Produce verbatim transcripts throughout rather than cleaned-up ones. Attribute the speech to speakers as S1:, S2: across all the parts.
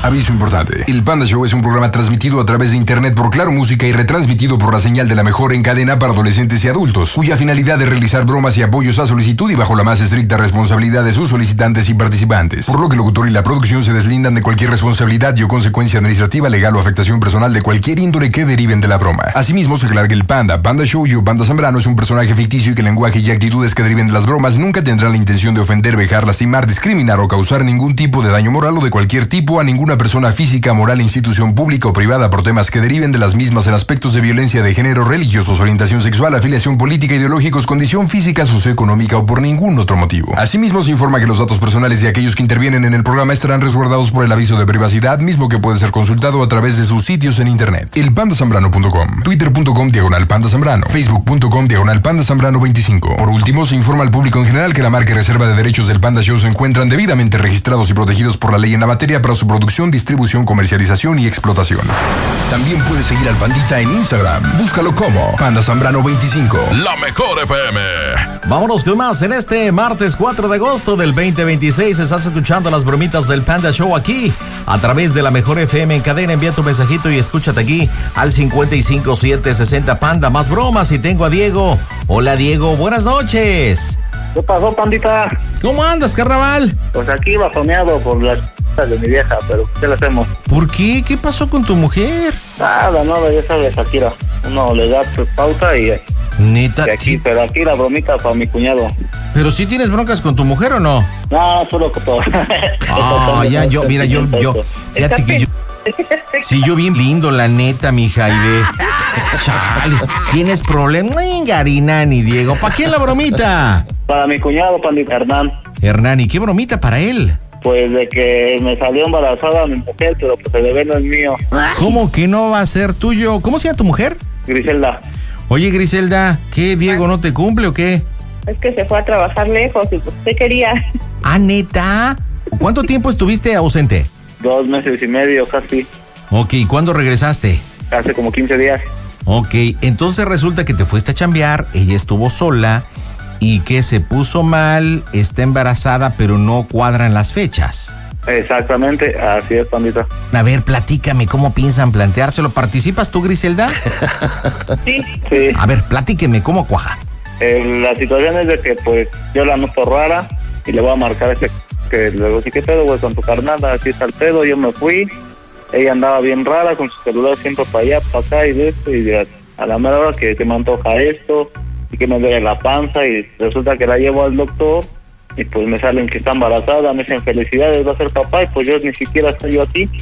S1: Aviso importante. El Panda Show es un programa transmitido a través de internet por Claro Música y retransmitido por la señal de la mejor en cadena para adolescentes y adultos, cuya finalidad es realizar bromas y apoyos a solicitud y bajo la más estricta responsabilidad de sus solicitantes y participantes. Por lo que el locutor y la producción se deslindan de cualquier responsabilidad y o consecuencia administrativa, legal o afectación personal de cualquier índole que deriven de la broma. Asimismo, se aclara que el Panda, Panda Show y o Panda Zambrano es un personaje ficticio y que el lenguaje y actitudes que deriven de las bromas nunca tendrán la intención de ofender, vejar, lastimar, discriminar o causar ningún tipo de daño moral o de cualquier tipo a ninguna persona física, moral, institución pública o privada por temas que deriven de las mismas en aspectos de violencia de género, religiosos, orientación sexual, afiliación política, ideológicos, condición física, socioeconómica o por ningún otro motivo. Asimismo, se informa que los datos personales de aquellos que intervienen en el programa estarán resguardados por el aviso de privacidad, mismo que puede ser consultado a través de sus sitios en internet. el panda zambrano punto com, twitter punto com diagonal panda zambrano, facebook punto com diagonal panda zambrano veinticinco. Por último, se informa al público en general que la marca y reserva de derechos del Panda Show se encuentran debidamente registrados y protegidos por la ley en la materia para su producción, distribución, comercialización y explotación. También puedes seguir al Pandita en Instagram. Búscalo como Panda Zambrano veinticinco.
S2: La mejor F M.
S3: Vámonos con más en este martes cuatro de agosto del veinte veintiséis. Estás escuchando las bromitas del Panda Show aquí a través de la mejor F M en cadena. Envía tu mensajito y escúchate aquí al cincuenta y cinco siete sesenta Panda. Más bromas y tengo a Diego. Hola Diego, buenas noches.
S4: ¿Qué pasó, Pandita?
S3: ¿Cómo andas, carnaval?
S4: Pues aquí bajoneado por las c***as de mi vieja, pero ¿qué le hacemos?
S3: ¿Por qué? ¿Qué pasó con tu mujer?
S4: Nada, nada, ya sabes, Shakira. Uno le da pues, pausa y,
S3: Neta.
S4: y aquí,
S3: Sí.
S4: pero aquí la bromita para mi cuñado.
S3: ¿Pero sí tienes broncas con tu mujer o no?
S4: No, solo con todo.
S3: Ah, ya, yo, mira, yo, yo, fíjate que yo, sí, yo bien lindo, la neta, mija, y ve, chale, ¿tienes problemas? Garina ni Diego, ¿para quién la bromita?
S4: Para mi cuñado, Pandita Hernán.
S3: Hernán, ¿y qué bromita para él?
S4: Pues de que me salió embarazada mi mujer, pero pues el bebé no es mío.
S3: ¿Cómo que no va a ser tuyo? ¿Cómo se llama tu mujer?
S4: Griselda.
S3: Oye, Griselda, ¿qué, Diego, no te cumple o qué?
S5: Es que se fue a trabajar lejos y pues usted quería.
S3: Ah, ¿neta? ¿Cuánto tiempo estuviste ausente?
S4: Dos meses y medio casi.
S3: Ok, ¿cuándo regresaste?
S4: Hace como quince días.
S3: Ok, entonces resulta que te fuiste a chambear, ella estuvo sola y que se puso mal, está embarazada, pero no cuadran las fechas.
S4: Exactamente, así es, Pandita.
S3: A ver, platícame, ¿cómo piensan planteárselo? ¿Participas tú, Griselda?
S5: Sí.
S4: Sí.
S3: A ver, platíqueme, ¿cómo cuaja?
S4: Eh, la situación es de que pues yo la noto rara y le voy a marcar ese que luego sí que pedo, güey, con tu carnal, así está el pedo, yo me fui, ella andaba bien rara con su celular siempre para allá, para acá y de esto, y de, a la mera hora que, que me antoja esto y que me duele la panza y resulta que la llevo al doctor y pues me salen que está embarazada, me dicen felicidades, va a ser papá y pues yo ni siquiera estoy yo aquí.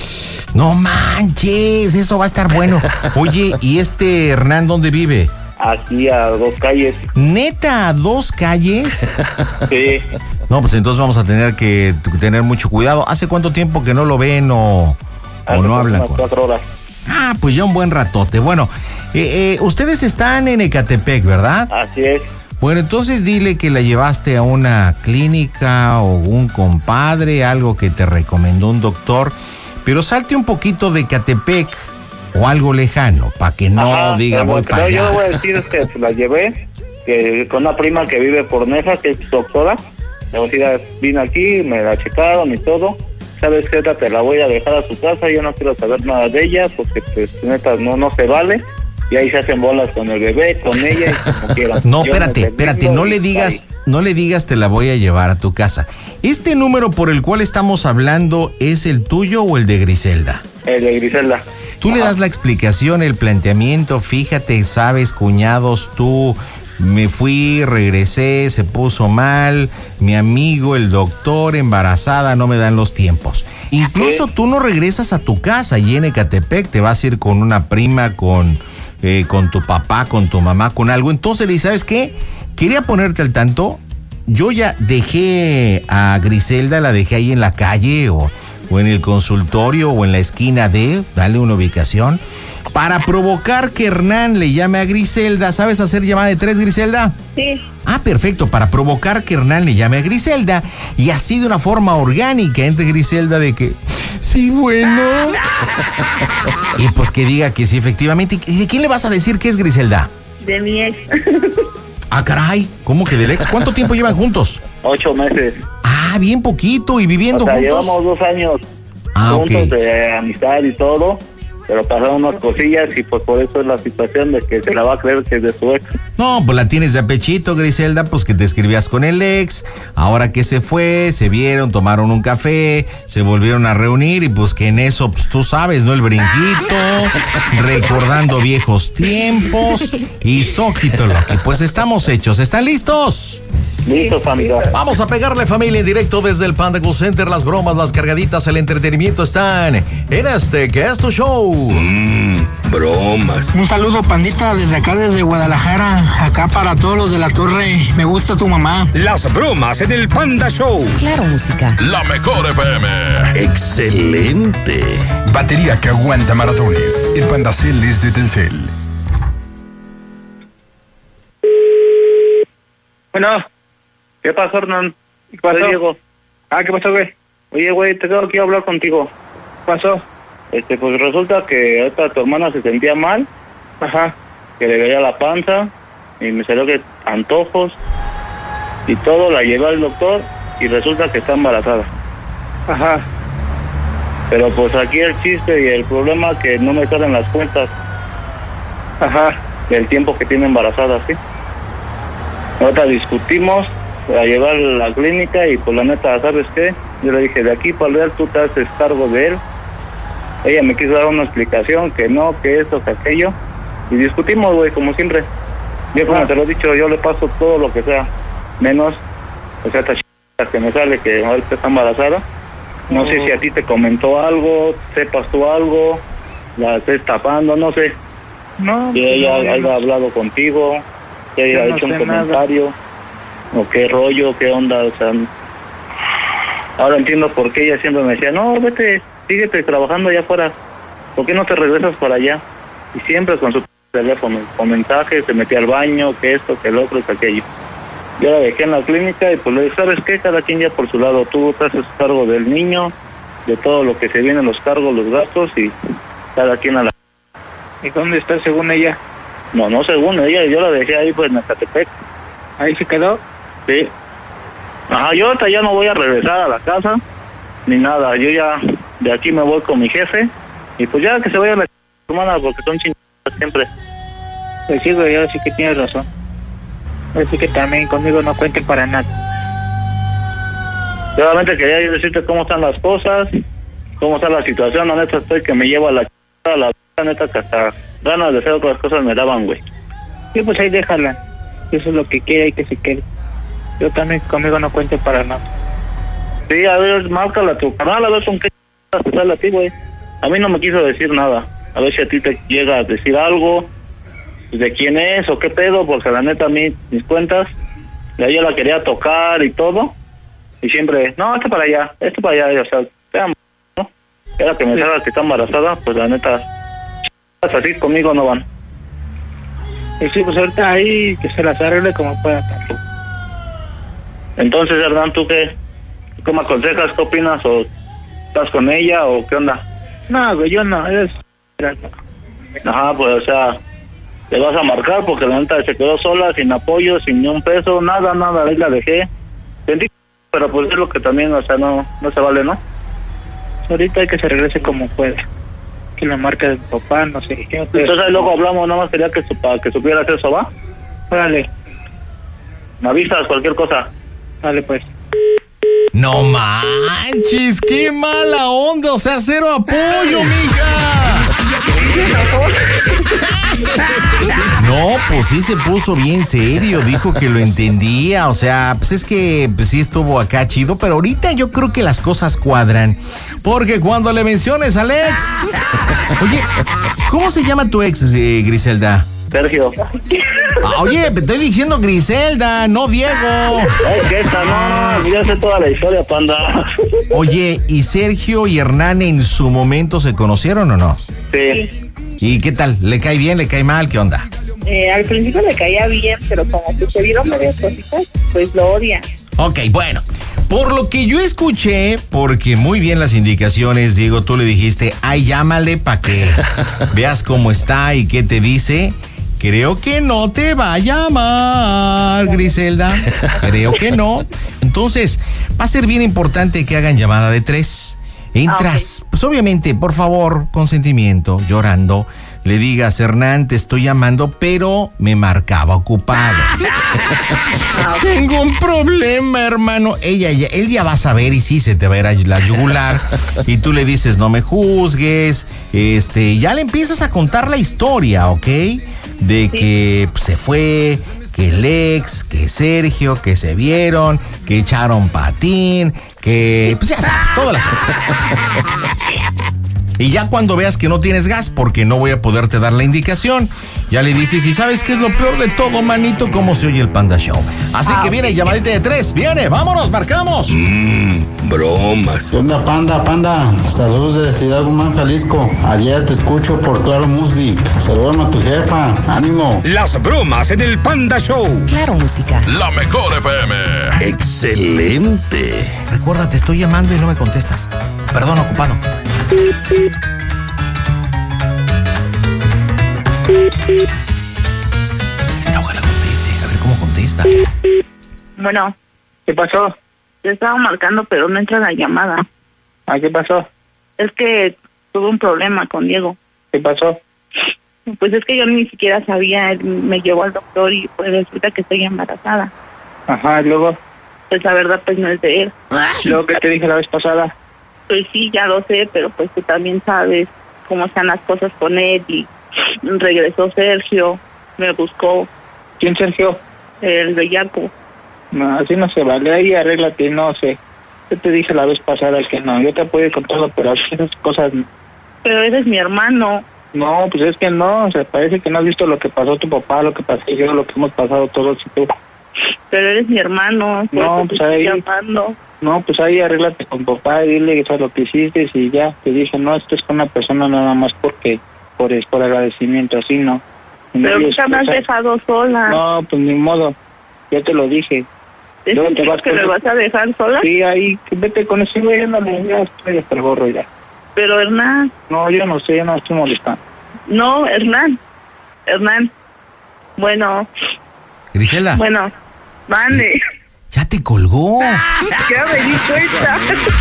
S3: No manches, eso va a estar bueno. Oye, ¿y este Hernán dónde vive?
S4: Aquí a dos calles.
S3: ¿Neta, a dos calles?
S4: Sí.
S3: No, pues entonces vamos a tener que t- tener mucho cuidado. ¿Hace cuánto tiempo que no lo ven o, o no hablan
S4: unas
S3: con...?
S4: cuatro horas.
S3: Ah, pues ya un buen ratote. Bueno, eh, eh, ustedes están en Ecatepec, ¿verdad?
S4: Así es.
S3: Bueno, entonces dile que la llevaste a una clínica o un compadre, algo que te recomendó un doctor, pero salte un poquito de Ecatepec o algo lejano, para que no
S4: Ajá,
S3: diga
S4: pero
S3: voy
S4: lo que
S3: para
S4: yo
S3: allá.
S4: voy a decir es que pues, la llevé que con una prima que vive por Nesa, que es doctora. La decía, vino aquí, me la checaron y todo. ¿Sabes qué? Te la voy a dejar a su casa, yo no quiero saber nada de ella, porque pues neta no, no se vale. Y ahí se hacen bolas con el bebé, con ella y como quieran.
S3: No,
S4: Yo
S3: espérate,
S4: me
S3: espérate,
S4: deslindo
S3: no
S4: y
S3: le digas,
S4: bye.
S3: no le digas te la voy a llevar a tu casa. ¿Este número por el cual estamos hablando es el tuyo o el de Griselda?
S4: El de Griselda.
S3: Tú le
S4: Ajá.
S3: das la explicación, el planteamiento, fíjate, sabes, cuñados, tú, me fui, regresé, se puso mal, mi amigo, el doctor, embarazada, no me dan los tiempos. Incluso
S4: Sí.
S3: tú no regresas a tu casa y en Ecatepec te vas a ir con una prima, con, eh, con tu papá, con tu mamá, con algo. Entonces le dices, ¿sabes qué? Quería ponerte al tanto, yo ya dejé a Griselda, la dejé ahí en la calle o... o en el consultorio o en la esquina de, dale una ubicación, para provocar que Hernán le llame a Griselda. ¿Sabes hacer llamada de tres, Griselda?
S5: Sí.
S3: Ah, perfecto, para provocar que Hernán le llame a Griselda y así de una forma orgánica entre Griselda de que, sí, bueno. Y pues que diga que sí, efectivamente. ¿Y de quién le vas a decir que es Griselda?
S5: De mi ex.
S3: Ah, caray, ¿cómo que del ex? ¿Cuánto tiempo llevan juntos?
S4: Ocho meses.
S3: Ah, bien poquito y viviendo
S4: O sea,
S3: juntos.
S4: llevamos dos años.
S3: Ah,
S4: juntos,
S3: ok.
S4: de amistad y todo, pero pasaron unas cosillas y pues por eso es la situación de que se la va a creer que es de su ex.
S3: No, pues la tienes de apechito, Griselda, pues que te escribías con el ex, ahora que se fue, se vieron, tomaron un café, se volvieron a reunir y pues que en eso, pues tú sabes, ¿no? El brinquito, recordando viejos tiempos y sojito lo que pues estamos hechos. ¿Están listos?
S4: Listo, familia.
S3: Vamos a pegarle, familia, en directo desde el Panda Go Center. Las bromas, las cargaditas, el entretenimiento están en este que es tu show.
S2: Mmm, bromas.
S6: Un saludo, pandita, desde acá, desde Guadalajara. Acá para todos los de la torre. Me gusta tu mamá.
S2: Las bromas en el Panda Show.
S7: Claro, música.
S8: La mejor F M.
S2: Excelente.
S1: Batería que aguanta maratones. El Pandacel es de Telcel.
S4: Bueno, ¿qué pasó, Hernán? ¿Qué pasó, Diego?
S6: Ah, ¿qué pasó, güey?
S4: Oye, güey, te tengo que hablar contigo.
S6: ¿Qué pasó?
S4: Este, pues resulta que ahorita tu hermana se sentía mal,
S6: Ajá.
S4: que le veía la panza, y me salió que antojos, y todo, la llevé al doctor, y resulta que está embarazada.
S6: Ajá.
S4: Pero pues aquí el chiste y el problema que no me salen las cuentas
S6: Ajá.
S4: del tiempo que tiene embarazada, ¿sí? Ahorita discutimos, la llevé a la clínica y pues la neta, ¿sabes qué? Yo le dije, de aquí para allá tú te haces cargo de él. Ella me quiso dar una explicación, que no, que esto, que aquello. Y discutimos, güey, como siempre. Yo como
S6: Ah.
S4: te lo he dicho, yo le paso todo lo que sea, menos, o sea, esta ch... que me sale que ahorita está embarazada. No sé si a ti te comentó algo, sepas tú algo, la estés tapando, no sé.
S6: No,
S4: Si ella
S6: no,
S4: haya
S6: no.
S4: hablado contigo, que haya
S6: Yo no
S4: hecho un
S6: sé nada.
S4: comentario, o qué rollo, qué onda, o sea... Ahora entiendo por qué ella siempre me decía, no, vete, síguete trabajando allá afuera, ¿por qué no te regresas para allá? Y siempre con su teléfono, con mensajes, se metía al baño, que esto, que el otro, que aquello. Yo la dejé en la clínica y pues le dije, ¿sabes qué? Cada quien ya por su lado, tú te haces cargo del niño, de todo lo que se viene, los cargos, los gastos, y cada quien a la...
S6: ¿Y dónde está según ella?
S4: No, no según ella, yo la dejé ahí pues en Ecatepec.
S6: ¿Ahí se quedó?
S4: Sí. Ajá, yo ahorita ya no voy a regresar a la casa, ni nada, yo ya de aquí me voy con mi jefe, y pues ya que se vaya la hermana, porque son chingadas siempre.
S6: Pues sí, güey, ahora sí que tienes razón. Así que también conmigo no cuenten para nada.
S4: Solamente quería yo decirte cómo están las cosas, cómo está la situación, la neta estoy que me lleva la ch... la neta que hasta ganas de hacer otras cosas me daban, güey.
S6: Sí, pues ahí déjala. Eso es lo que quiere y que se quede. Yo también conmigo no cuenten para nada.
S4: Sí, a ver, márcala a tu canal, a ver con qué ch... te sale a ti, güey. A mí no me quiso decir nada, a ver si a ti te llega a decir algo, de quién es o qué pedo, porque la neta a mí, mis cuentas, ya yo la quería tocar y todo, y siempre, no, este para allá, este para allá, o sea, vean, ¿no? Era que me
S6: Sí.
S4: salga que está embarazada, pues la neta, ch... así conmigo no van.
S6: Y sí, pues ahorita ahí que se las arregle como pueda.
S4: Entonces, Hernán, ¿tú qué? ¿Qué me aconsejas? ¿Qué opinas? ¿O estás con ella o qué onda?
S6: No, güey, yo no, es...
S4: Ajá, pues, o sea, te vas a marcar porque la neta se quedó sola, sin apoyo, sin ni un peso, nada, nada, ahí la dejé. Sentí, pero pues es lo que también, o sea, no no se vale, ¿no?
S6: Ahorita hay que se regrese como pueda. Que la marca de mi papá, no sé qué.
S4: Entonces ahí luego hablamos, nada más quería que, su- para que supieras eso, ¿va?
S6: Órale,
S4: Me avisas cualquier cosa.
S6: dale pues.
S3: No manches, qué mala onda, o sea, cero apoyo, mija. No, pues sí se puso bien serio, dijo que lo entendía, o sea, pues es que pues sí estuvo acá chido, pero ahorita yo creo que las cosas cuadran, porque cuando le menciones al ex... Oye, ¿cómo se llama tu ex, eh, Griselda?
S4: Sergio.
S3: Ah, oye, te estoy diciendo Griselda, no Diego.
S4: Es que esta no, ya sé toda la historia, panda.
S3: Oye, ¿y Sergio y Hernán en su momento se conocieron o no?
S4: Sí.
S3: ¿Y qué tal? ¿Le cae bien? ¿Le cae mal? ¿Qué onda?
S5: Eh, al principio le caía bien, pero como que se vieron varias cositas, pues lo odia.
S3: Ok, bueno, por lo que yo escuché, porque muy bien las indicaciones, Diego, tú le dijiste, ay, llámale para que veas cómo está y qué te dice. Creo que no te va a llamar, Griselda. Creo que no. Entonces, va a ser bien importante que hagan llamada de tres. Entras,
S5: Ah, okay.
S3: pues obviamente, por favor, con sentimiento, llorando, le digas, Hernán, te estoy llamando, pero me marcaba ocupado. Tengo un problema, hermano. Ella, ya- él ya va a saber y sí se te va a ir a la yugular. Y tú le dices, no me juzgues. Este, ya le empiezas a contar la historia, ¿ok? De que pues, se fue, que el ex, que Sergio, que se vieron, que echaron patín, que pues ya sabes, todas las Y ya cuando veas que no tienes gas, porque no voy a poderte dar la indicación, ya le dices, y sabes qué es lo peor de todo, manito, cómo se oye el Panda Show. Así
S5: Ah,
S3: que viene, llamadita de tres, viene, vámonos, marcamos.
S2: Mmm, bromas.
S7: ¿Qué onda, Panda? Panda, saludos de Ciudad Guzmán, Jalisco. Ayer te escucho por Claro Music. Saludame a tu jefa, ánimo.
S2: Las bromas en el Panda Show.
S8: Claro Música.
S2: La mejor F M. Excelente.
S3: Recuerda, te estoy llamando y no me contestas. Perdón, ocupado. Esta ojalá conteste, a ver cómo contesta.
S5: Bueno,
S6: ¿Qué pasó?
S5: te estaba marcando, pero no entra la llamada.
S6: ¿Ah, qué pasó?
S5: Es que tuve un problema con Diego.
S6: ¿Qué pasó?
S5: Pues es que yo ni siquiera sabía, él me llevó al doctor y pues resulta que estoy embarazada.
S6: Ajá, y luego,
S5: Pues la verdad pues no es de él.
S6: luego que te dije la vez pasada.
S5: Pues sí, ya lo sé, pero pues tú también sabes cómo están las cosas con él y regresó Sergio, me buscó
S6: ¿Quién, Sergio?
S5: el bellaco.
S6: No, así no se vale, ahí arréglate, no sé. Yo te dije la vez pasada que no, yo te apoyo con todo, pero esas cosas,
S5: Pero eres mi hermano.
S6: no, pues es que no, o sea, parece que no has visto lo que pasó tu papá, lo que pasé yo, lo que hemos pasado todos y tú.
S5: Pero eres mi hermano. por
S6: No,
S5: eso te
S6: pues
S5: estoy
S6: ahí-
S5: llamando.
S6: No, pues ahí arréglate con papá y dile eso es lo que hiciste y ya, te dije, no, esto es con una persona nada más porque, por, por agradecimiento, así no.
S5: Pero
S6: No,
S5: nunca me has
S6: o sea,
S5: dejado sola.
S6: No, pues ni modo, ya te lo dije.
S5: ¿Es
S6: luego te
S5: en
S6: vas
S5: serio que
S6: con
S5: me
S6: tu-
S5: vas a dejar sola?
S6: Sí, ahí, vete con ese güey, ándale, ya estoy hasta el gorro ya.
S5: Pero Hernán,
S6: No, yo no sé, yo no estoy molestando.
S5: no, Hernán. Hernán. Bueno,
S3: Griselda,
S5: bueno, mande.
S3: ya te colgó.
S5: Ya me di cuenta.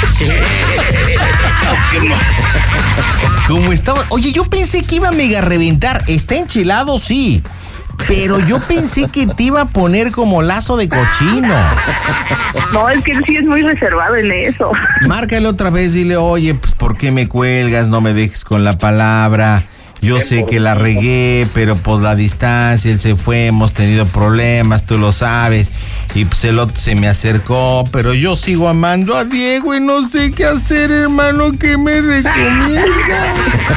S3: Como estaba. Oye, yo pensé que iba a mega reventar. Está enchilado, sí. Pero yo pensé que te iba a poner como lazo de cochino.
S5: No, es que él sí es muy reservado en eso.
S3: Márcale otra vez, dile, oye, pues, ¿por qué me cuelgas? No me dejes con la palabra. Yo sé que la regué, pero pues la distancia, él se fue, hemos tenido problemas, tú lo sabes. Y pues el otro se me acercó, pero yo sigo amando a Diego y no sé qué hacer, hermano, ¿qué me recomienda?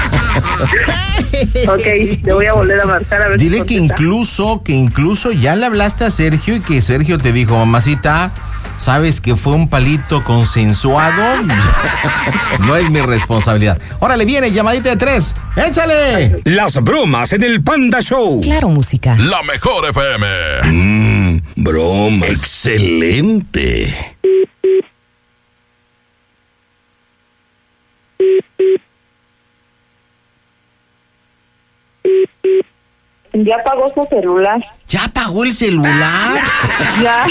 S5: Ok, te voy a volver a marcar a ver
S3: Dile
S5: si
S3: que
S5: contesta.
S3: incluso, que incluso ya le hablaste a Sergio y que Sergio te dijo, mamacita, sabes que fue un palito consensuado. No es mi responsabilidad. Órale, viene, llamadita de tres. ¡Échale!
S2: Las bromas en el Panda Show.
S8: Claro Música.
S2: La mejor F M. Mmm, bromas. Excelente.
S5: Ya apagó su celular.
S3: ¿Ya apagó el celular?
S5: Ya.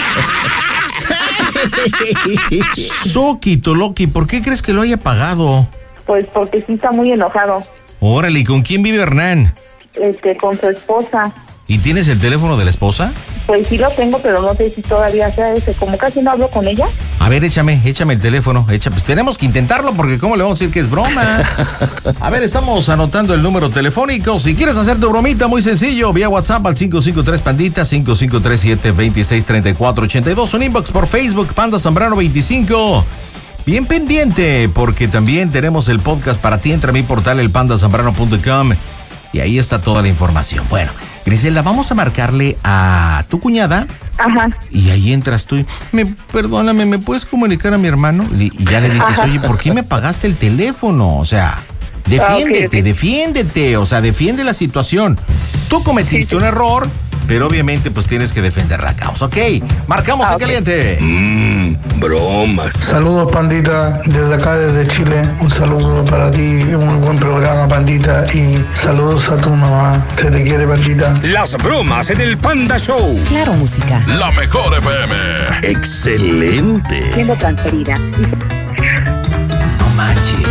S3: Soquito, Loki, ¿por qué crees que lo haya apagado?
S5: Pues porque sí está muy enojado.
S3: Órale, ¿y con quién vive Hernán?
S5: Este, con su esposa.
S3: ¿Y tienes el teléfono de la esposa?
S5: Pues sí lo tengo, pero no sé si todavía sea ese. Como casi no hablo con ella.
S3: A ver, échame, échame el teléfono. Echa, pues tenemos que intentarlo porque ¿cómo le vamos a decir que es broma? A ver, estamos anotando el número telefónico. Si quieres hacer tu bromita, muy sencillo. Vía WhatsApp al cinco cinco tres Pandita, cinco cinco tres siete, dos seis tres cuatro ocho dos. Un inbox por Facebook, Panda Zambrano veinticinco. Bien pendiente, porque también tenemos el podcast para ti. Entra a mi portal, el panda zambrano punto com. Y ahí está toda la información. Bueno, Griselda, vamos a marcarle a tu cuñada.
S5: Ajá.
S3: Y ahí entras tú y, me, perdóname, ¿me puedes comunicar a mi hermano? Y y ya le dices,
S5: Ajá.
S3: oye, ¿por qué me apagaste el teléfono? O sea, defiéndete,
S5: Ah, ok, ok.
S3: defiéndete, o sea, defiende la situación. Tú cometiste un error, pero obviamente pues tienes que defender la causa, ¿ok? Marcamos
S5: Ah,
S3: en
S5: ok.
S3: caliente.
S2: Mmm, bromas.
S9: Saludos, Pandita, desde acá, desde Chile. Un saludo para ti, un muy buen programa, Pandita. Y saludos a tu mamá. Se te quiere, Pandita.
S2: Las bromas en el Panda Show.
S8: Claro Música.
S2: La mejor F M. Excelente.
S5: Siendo transferida.
S3: No manches.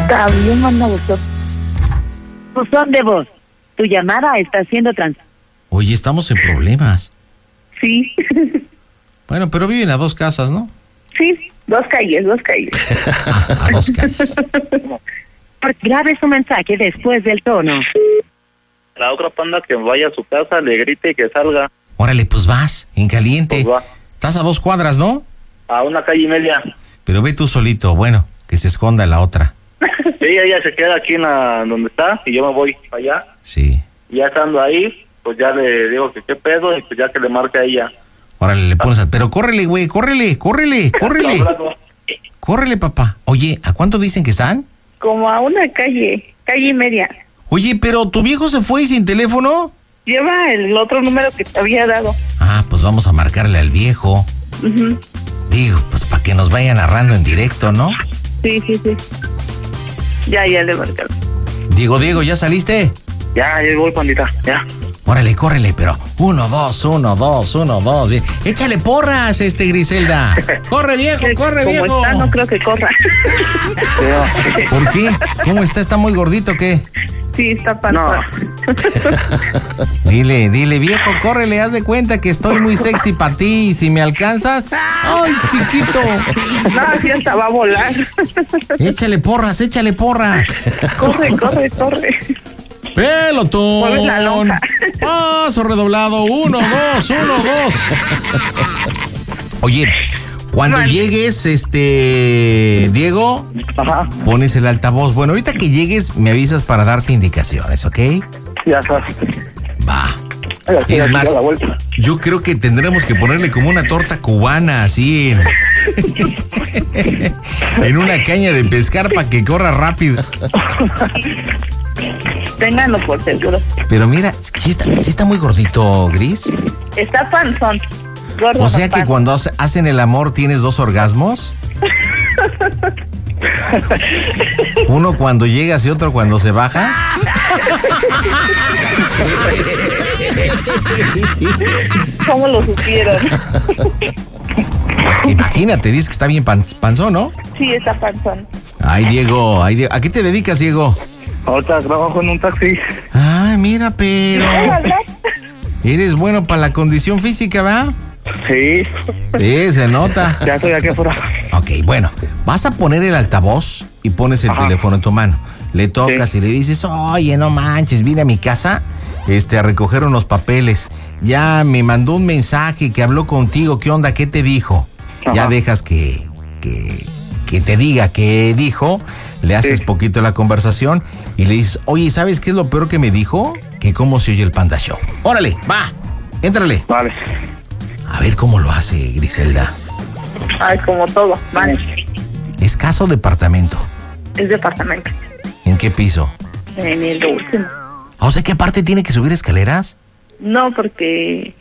S5: Está bien, manda buzón. Buzón de voz. Tu llamada está siendo trans...
S3: Oye, estamos en problemas.
S5: Sí.
S3: Bueno, pero viven a dos casas, ¿no?
S5: Sí, dos calles, dos calles.
S3: A, a dos calles.
S5: Grabe su mensaje después del tono.
S4: La otra panda que vaya a su casa, le grite y que salga.
S3: Órale, pues vas, en caliente.
S4: Pues va.
S3: Estás a dos cuadras, ¿no?
S4: A una calle y media.
S3: Pero ve tú solito, bueno, que se esconda la otra.
S4: Sí, ella se queda aquí en la, donde está y yo me voy para allá.
S3: Sí.
S4: Y ya estando ahí, pues ya le digo que qué pedo y pues ya que le marque a ella.
S3: Órale, le pones a... Pero córrele, güey, córrele, córrele, córrele. Córrele, papá. Oye, ¿a cuánto dicen que están?
S5: Como a una calle, calle y media.
S3: Oye, pero tu viejo se fue y sin teléfono.
S5: Lleva el otro número que te había dado.
S3: Ah, pues vamos a marcarle al viejo.
S5: Uh-huh.
S3: Digo, pues para que nos vaya narrando en directo, ¿no?
S5: Sí, sí, sí. Ya, ya le marcaron.
S3: Diego, Diego, ¿ya saliste?
S4: Ya, ya voy, pandita, ya.
S3: Órale, córrele, pero uno, dos, uno, dos, uno, dos. Bien. Échale porras, este Griselda. Corre, viejo, corre,
S5: Como
S3: viejo.
S5: Como está, no creo que corra.
S3: ¿Por qué? ¿Cómo está? ¿Está muy gordito o qué?
S5: Sí, está panzón.
S3: No. Dile, dile, viejo, córrele, haz de cuenta que estoy muy sexy para ti. Y si me alcanzas, ¡ay, chiquito!
S5: No, sí, hasta va a volar.
S3: Échale porras, échale porras.
S5: Corre, corre, corre.
S3: Pelotón.
S5: Mueves la lonja.
S3: Paso redoblado. Uno, dos, uno, dos. Oye, cuando
S5: Vale.
S3: llegues, este, Diego,
S4: Ajá.
S3: pones el altavoz. Bueno, ahorita que llegues, me avisas para darte indicaciones, ¿ok?
S4: Ya está.
S3: Va.
S4: Ya estoy
S3: Es
S4: aquí
S3: más,
S4: a la vuelta.
S3: yo creo que tendremos que ponerle como una torta cubana, así en, en una caña de pescar para que corra rápido.
S5: Ténganlo por seguro.
S3: Pero mira, sí está, sí está muy gordito, Gris.
S5: Está panzón. Gordo
S3: O sea que
S5: panzón.
S3: cuando hace- hacen el amor tienes dos orgasmos. Uno cuando llegas y otro cuando se baja.
S5: ¿Cómo lo supieron?
S3: Imagínate, dices que está bien pan- panzón, ¿no?
S5: Sí, está panzón.
S3: Ay, Diego, ay, Diego. ¿A qué te dedicas, Diego?
S4: Ahorita trabajo en un taxi.
S3: Ay, mira, pero eres bueno para la condición física, ¿va?
S4: Sí.
S3: Sí, se nota.
S4: Ya estoy aquí afuera.
S3: Ok, bueno, vas a poner el altavoz y pones el
S4: Ajá.
S3: teléfono en tu mano. Le tocas
S4: Sí.
S3: y le dices, oye, no manches, vine a mi casa este, a recoger unos papeles. Ya me mandó un mensaje que habló contigo. ¿Qué onda? ¿Qué te dijo?
S4: Ajá.
S3: Ya dejas que, que, que te diga qué dijo. Le haces
S4: Sí.
S3: poquito la conversación y le dices, oye, ¿sabes qué es lo peor que me dijo? Que cómo se oye el Panda Show. Órale, va, éntrale.
S4: Vale.
S3: A ver cómo lo hace Griselda.
S5: Ay, como todo. Vale.
S3: ¿Es casa o departamento?
S5: Es departamento.
S3: ¿En qué piso?
S5: En el último.
S3: O sea, ¿qué parte tiene que subir escaleras?
S5: No, porque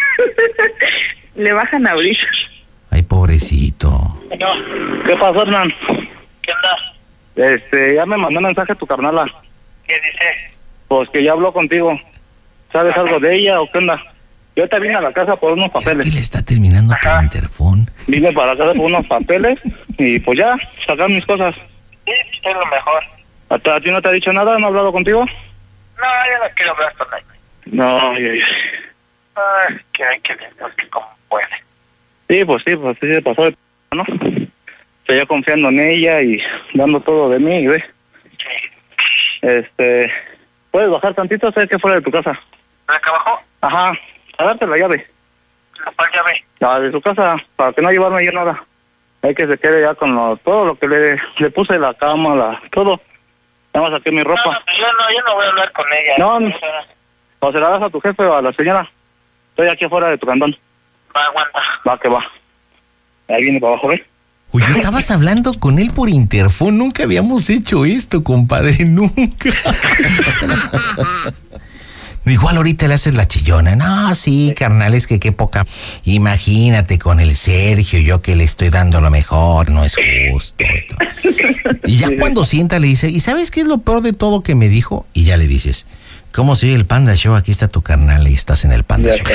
S5: le bajan a abrir.
S3: Ay, pobrecito.
S4: ¿Qué pasó, Hernán? ¿Qué onda? Este, ya me mandó un mensaje a tu carnala.
S6: ¿Qué dice?
S4: Pues que ya habló contigo. ¿Sabes algo de ella o qué onda? Yo te vine a la casa por unos papeles.
S3: ¿Qué le está terminando por interfón?
S4: Vine para la casa por unos papeles y pues ya, sacar mis cosas.
S6: Sí, estoy lo mejor.
S4: ¿A, a ti no te ha dicho nada? ¿No ha hablado contigo?
S6: No, yo no quiero hablar con nadie.
S4: No, ay, ay.
S6: Ay, que hay que ver que como puede.
S4: Sí, pues sí, pues sí se pasó de p***, ¿no? Estoy ya confiando en ella y dando todo de mí, ¿ves?
S6: Sí.
S4: Este, ¿puedes bajar tantito? Sé que fuera de tu casa.
S6: ¿De acá abajo?
S4: Ajá, a darte la llave.
S6: ¿La cual llave?
S4: La de su casa, para que no llevarme yo nada. Hay que se quede ya con lo, todo lo que le, le puse, la cama, la, todo. Nada más saqué mi ropa.
S6: No, no, yo no, yo no voy a hablar con ella.
S4: No, no.
S6: O sea,
S4: O se la das a tu jefe o a la señora. Estoy aquí afuera de tu cantón.
S6: va, aguanta.
S4: Va, que va. Ahí viene para abajo, ¿ves?
S3: Oye, estabas hablando con él por interfón. Nunca habíamos hecho esto, compadre, nunca. Igual ahorita le haces la chillona. No, sí, carnal, es que qué poca. Imagínate con el Sergio, yo que le estoy dando lo mejor, no es justo. Y, todo. Y ya cuando sienta le dice, ¿y sabes qué es lo peor de todo que me dijo? Y ya le dices, ¿cómo se oye el Panda Show? Aquí está tu carnal y estás en el Panda Show.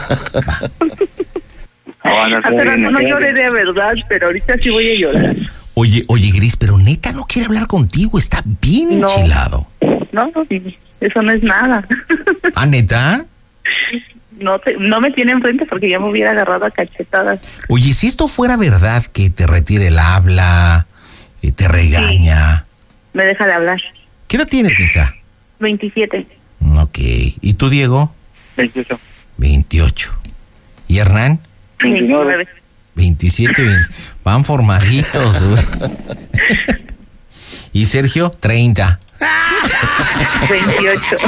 S3: Va.
S4: Ah, bueno,
S5: Ah, pero no, no lloré de verdad, pero ahorita sí voy a llorar.
S3: Oye, oye, Gris, pero neta no quiere hablar contigo, está bien
S5: No.
S3: enchilado.
S5: No, no, eso no es nada.
S3: ¿Ah, neta?
S5: No, te, no me tiene enfrente porque ya me hubiera agarrado a cachetadas.
S3: Oye, si esto fuera verdad, que te retire el habla, eh, te regaña.
S5: Me deja de hablar.
S3: ¿Qué edad tienes, mija?
S5: veintisiete.
S3: Ok. ¿Y tú, Diego?
S4: veintiocho.
S3: veintiocho. ¿Y Hernán?
S5: veintinueve.
S3: veintisiete. veinte. Van formaditos, güey. ¿Y Sergio? treinta.
S5: veintiocho.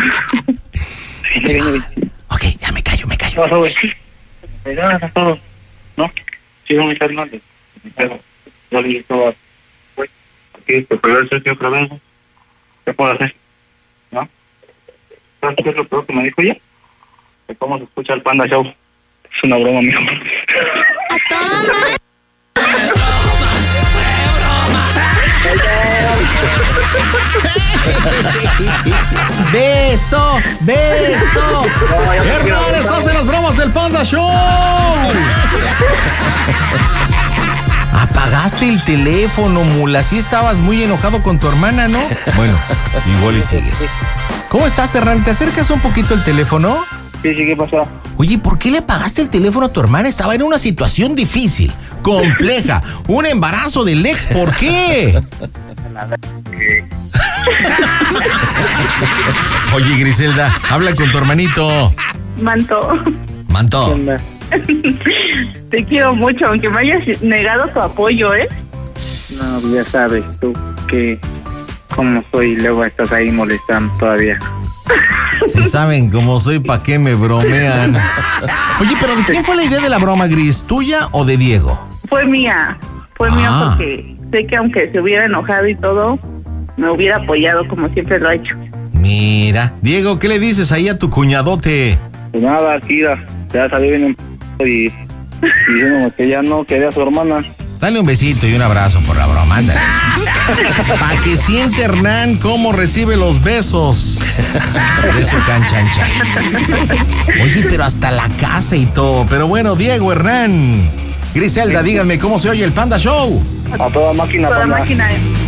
S3: Ok, ya me callo, me callo.
S4: ¿Qué pasó, güey? Ya está todo, ¿no? Sí, muy Fernández. Pero yo le dije todo, güey, aquí te pegó el Sergio otra vez, ¿qué puedo hacer? ¿No? ¿Sabes qué es lo peor que me dijo ella? Que cómo se escucha el Panda Show. Es una broma, mijo.
S3: ¡Beso! ¡Beso! ¡Hermanes, hacen las bromas del Panda Show! Apagaste el teléfono, mula. Sí estabas muy enojado con tu hermana, ¿no? Bueno, igual y sigues. ¿Cómo estás, Hernán? ¿Te acercas un poquito el teléfono?
S4: Sí, sí, ¿qué pasó?
S3: Oye, ¿por qué le apagaste el teléfono a tu hermana? Estaba en una situación difícil, compleja, un embarazo del ex. ¿Por qué? Oye, Griselda, habla con tu hermanito.
S5: Manto.
S3: Manto.
S5: Te quiero mucho, aunque me hayas negado tu apoyo, ¿eh?
S6: No, ya sabes tú que como soy, luego estás ahí molestando todavía.
S3: Si saben cómo soy, ¿pa' qué me bromean? Oye, pero ¿de quién fue la idea de la broma, Gris? ¿Tuya o de Diego?
S5: Fue mía. Fue
S3: Ah.
S5: mía porque sé que aunque se hubiera enojado y todo, me hubiera apoyado como siempre lo ha hecho.
S3: Mira, Diego, ¿qué le dices ahí a tu cuñadote?
S4: Pues nada, aquí ya, ya salí bien en y, y diciéndome que ya no quería a su hermana.
S3: Dale un besito y un abrazo por la broma, ándale. Para que siente Hernán cómo recibe los besos de su canchancha. Oye, pero hasta la casa y todo. Pero bueno, Diego, Hernán, Griselda, díganme cómo se oye el Panda Show.
S4: A toda máquina,
S5: Toda
S4: Panda.
S5: máquina, ¿eh?